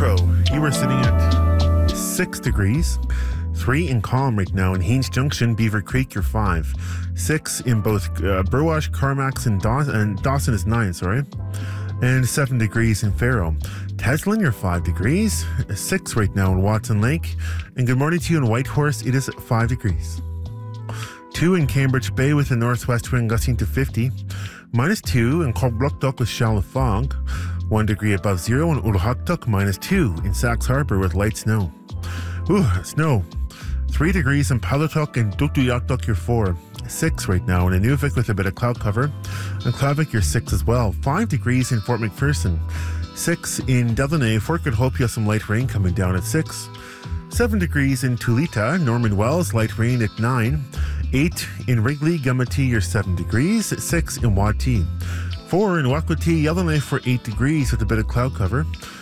Crow, you are sitting at 6 degrees. 3 in Calm right now in Haines Junction, Beaver Creek, you're 5. 6 in both Burwash, Carmax, and Dawson is 9, sorry. And 7 degrees in Faro. Teslin, you're 5 degrees. 6 right now in Watson Lake. And good morning to you in Whitehorse, it is 5 degrees. 2 in Cambridge Bay with a northwest wind gusting to 50. -2 in Corbluckduck with shallow fog. 1 degree above zero in Ulhaktuk, -2 in Sachs Harbour with light snow. Ooh, snow. 3 degrees in Palutuk and Dukduyaktuk, you're 4. 6 right now in Inuvik with a bit of cloud cover. And Klavik, you're 6 as well. 5 degrees in Fort McPherson. 6 in Delaney. Fort Good Hope, you have some light rain coming down at 6. 7 degrees in Tulita. Norman Wells, light rain at 9. 8 in Wrigley. Gumati, you're 7 degrees. 6 in Wati. 4 in Wakwati. Yellowknife for 8 degrees with a bit of cloud cover.